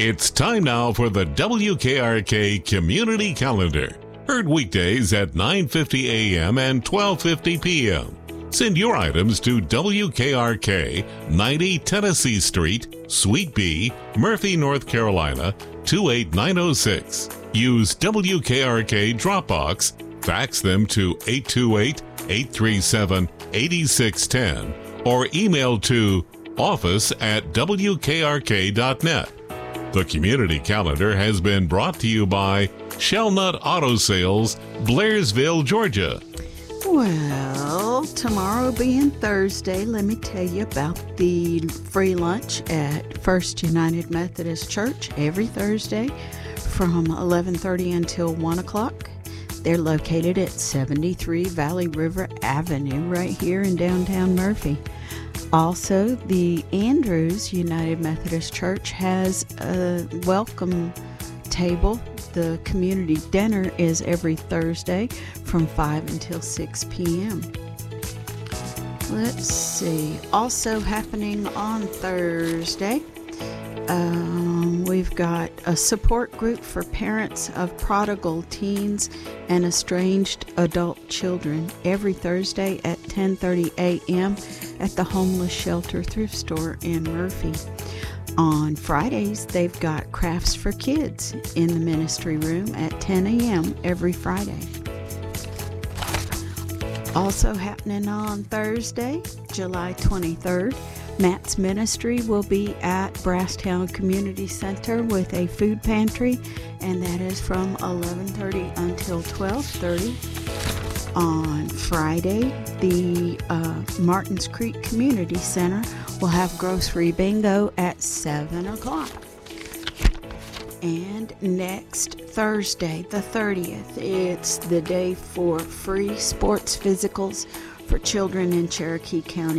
It's time now for the WKRK Community Calendar. Heard weekdays at 9:50 a.m. and 12:50 p.m. Send your items to WKRK, 90 Tennessee Street, Suite B, Murphy, North Carolina, 28906. Use WKRK Dropbox, fax them to 828-837-8610, or email to office@wkrk.net. The Community Calendar has been brought to you by Shellnut Auto Sales, Blairsville, Georgia. Well, tomorrow being Thursday, let me tell you about the free lunch at First United Methodist Church every Thursday from 11:30 until 1 o'clock. They're located at 73 Valley River Avenue right here in downtown Murphy. Also, the Andrews United Methodist Church has a welcome table. The community dinner is every Thursday from 5 until 6 p.m. Let's see. Also happening on Thursday, we've got a support group for parents of prodigal teens and estranged adult children every Thursday at 10:30 a.m. at the Homeless Shelter Thrift Store in Murphy. On Fridays, they've got Crafts for Kids in the ministry room at 10 a.m. every Friday. Also happening on Thursday, July 23rd, Matt's Ministry will be at Brasstown Community Center with a food pantry, and that is from 11:30 until 12:30. On Friday, the Martins Creek Community Center will have grocery bingo at 7 o'clock. And next Thursday, the 30th, it's the day for free sports physicals for children in Cherokee County.